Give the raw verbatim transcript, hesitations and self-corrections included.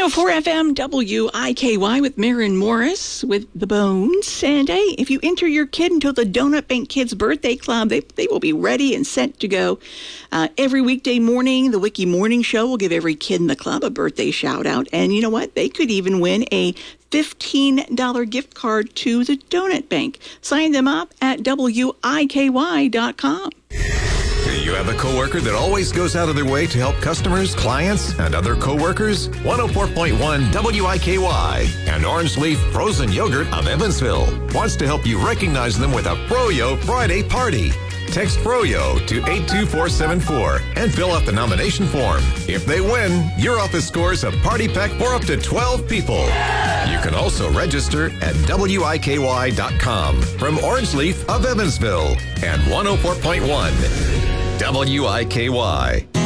oh four F M W I K Y with Marin Morris with The Bones. And hey, if you enter your kid into the Donut Bank Kids Birthday Club, they, they will be ready and set to go. Uh, every weekday morning, the Wiki Morning Show will give every kid in the club a birthday shout out. And you know what? They could even win a fifteen dollars gift card to the Donut Bank. Sign them up at W I K Y dot com. You have a coworker that always goes out of their way to help customers, clients, and other coworkers? one oh four point one W I K Y and Orange Leaf Frozen Yogurt of Evansville wants to help you recognize them with a Froyo Friday party. Text Froyo to eight two four seven four and fill out the nomination form. If they win, your office scores a party pack for up to twelve people. You can also register at W I K Y dot com. From Orange Leaf of Evansville and one oh four point one W I K Y.